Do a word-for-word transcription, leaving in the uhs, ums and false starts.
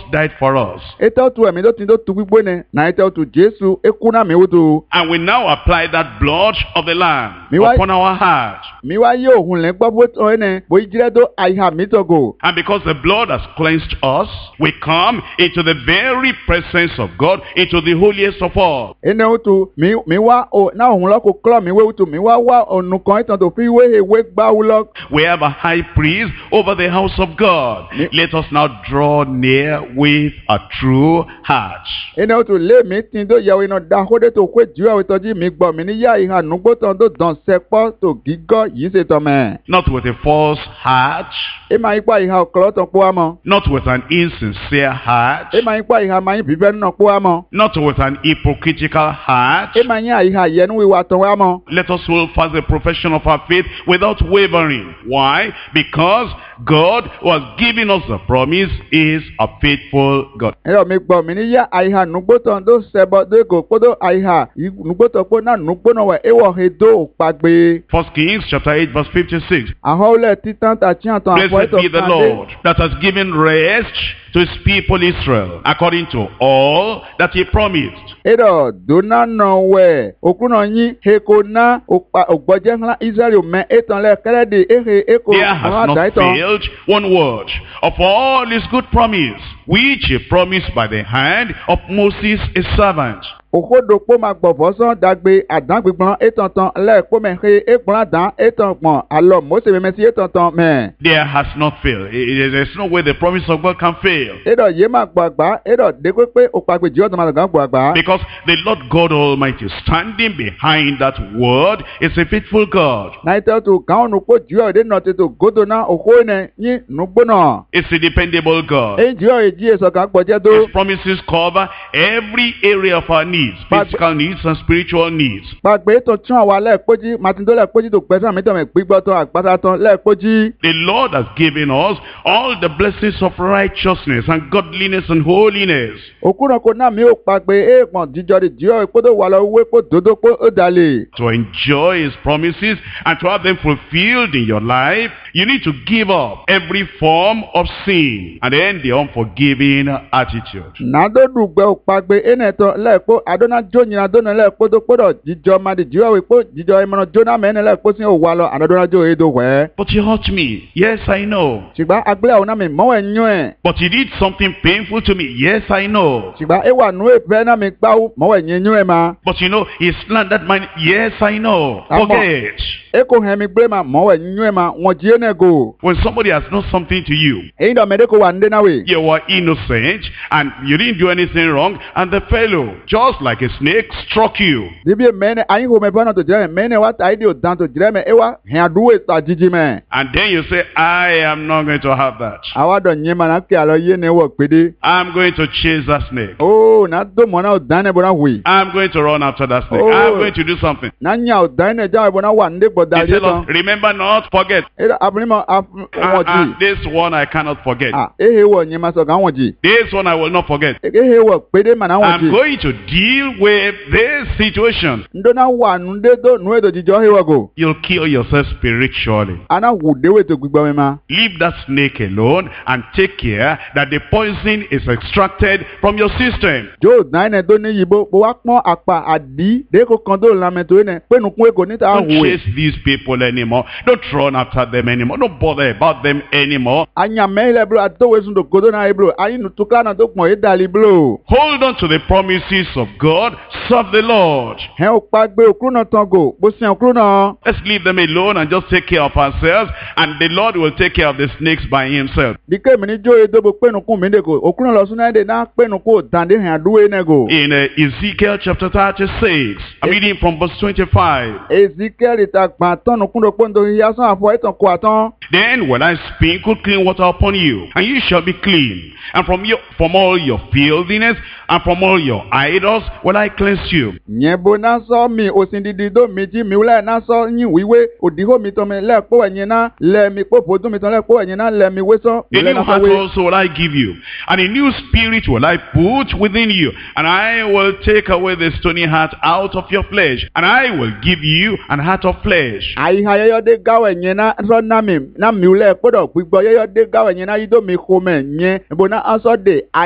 died for us. Eto tu emi do tin do tu gbigbo ne na eto tu Jesu eku na mi wutu. And we now apply that blood of the Lamb Mi wa- upon our heart. Mi wa ye ohun le gbo bo to ene bo ijire do aiha mi togo. And because the blood has cleansed us, we come into the very presence of God, into the holiest of all. Ene wutu mi mi wa o na ohun lo ko klo mi we wutu mi wa wa onu kan itan to fi we he we gba wu lo. We have a high priest over the house of God. Mi- Let us now draw near with a true heart. Ene wutu le mi tin do ye we no da hode to kwe ju we toji mi gbo mi ni ya iha nugbo tan do dan sepo to gigo yi se to me. Not with a false heart, E ma ipa iha oklo ton po amo. not with an insincere heart, E ma ipa iha ma yin bibe no po amo. not with an hypocritical heart. E ma yin iha ye nu wa ton wa mo. Let us hold fast the profession of our faith without wavering. Why? Because God, who has given us the promise, is a faithful God. Ero mi gbo mi ni ya aiha nugbo tan do sebo do go podo aiha nugbo to po na nugbo no we e wo he do pagbe. First Kings chapter eight verse fifty-six. Ahole titan ta chi atan apo Blessed to be the Lord that has given rest to his people Israel, according to all that he promised. Ero dona no we okuno yin he ko na ogboje hla Israel me etan le kredi ehe eko There has ha not daiton. failed one word of all his good promise, which he promised by the hand of Moses his servant. Okodo po ma gbovo san dagbe adan gbigbon etan tan le po me he egbon adan etan pon alo Mose me si etan tan me. There has not failed. I- I- There's no way the promise of God can fail. Ero ye ma gbagba ero de pe pe opagbe ji odun ma gan gbagba. Because the Lord God Almighty standing behind that word is a faithful God. Na ite tu kan nu po ju ode no te to godo na oko ne yin nugbo na. It's a dependable God. E ji o e ji eso kan gboje do. His promises cover every area of our needs, But- physical needs and spiritual needs. Pagbe to tun wa le poji matindo le poji to pesan mi to me gbigbo to agbata tan le poji. The Lord has given us all the blessings of righteousness and godliness and holiness. Okuna ko na mi o pagbe e pon dijo di ji o po do wa lo we po dodo po o dale. To enjoy His promises and to have them fulfilled in your life, you need to give up every form of sin and then the unforgiving attitude. Na do dugbe o pagbe ene to le po adona joyin adona le po do podo jijo ma di ji o we po jijo e mo jona me ne le po sin o wa lo adona jo e do we. But you hurt me. Yes, I know. Sigba agble o na mi mo e yun e. But you did something painful to me. Yes, I know. Sigba e wa nu e pe na mi gba o mo e yin yun e ma. But you know, he slandered mine. Yes, I know. Come on. Forget. E ko he mi gbe ma mo e yun e ma won ji ene go. When somebody has done something to you, E ndo me de ko wa nde na we. you were innocent and you didn't do anything wrong, and the fellow, just like a snake, struck you. Bibi mene ayin ho me bana to jere mene wa ta ide o dan to jere me e wa he aduwe ta jiji me. And then you say, I am not going to have that. Awa do yin ma na ke alo ye ne wo pede. I'm going to chase that snake. Oh, na do mo na o dan ne bo na we. I'm going to run after that snake. Oh. I'm going to do something. Na nya o dan ne ja bo na wa nde bo He dali said, ton. Lord, remember not, forget. E da abuni mo af won And, and ji. this one I cannot forget. Ah, e he wo yin ma so kan won ji. This one I will not forget. E he wo pede ma na won I'm ji. going to deal with this situation. Ndo na wa nu de do nu e do jijo he wo go. You'll kill yourself spiritually. Ana wu de we to gbigbo mi ma. Leave that snake alone and take care that the poison is extracted from your system. Jo dan ne do ni yibo bo wa pon apa adi de ko kan do la me to ne pe nu kun e ko ni ta Don't wu. chase these people anymore. Don't run after them anymore. Don't bother about them anymore. Anya mele bro ato we sun do godo na e bro ayin nu tukla na to pon e dali bro. Hold on to the promises of God. Serve the Lord. He o pa gbe okru na tan go bo sin okru na. Let's leave them alone and just take care of ourselves, and the Lord will take care of the snakes by himself. Bi ke mi ni jo e do bo pe nu kun mi de go okru na lo sun na de na pe nu ko dan de han duwe ne go. In uh, Ezekiel chapter thirty-six, I'm reading from verse twenty-five. Ezekiel ta gba tan nu kun do pon do ya san afo itan ko atan. Then will I sprinkle clean water upon you, and you shall be clean. And from your from all your filthiness and from all your idols will I cleanse you. Yen bo na so mi osin didi do mi ji mi wule na so yin wiwe odiho mi to me le po eyin na le mi po podun mi to le po eyin na le mi we so. A new heart also will I give you, and a new spirit will I put within you, and I will take away the stony heart out of your flesh, and I will give you an heart of flesh. Ai ha yo de gawe yen na so na mi na mi wule po do gbigbo yo de gawe yen na yi do mi ko me yen bo na aso de